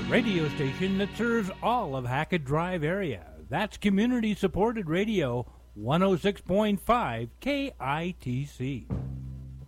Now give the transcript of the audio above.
radio station that serves all of Hackett Drive area. That's community-supported radio, 106.5 KITC.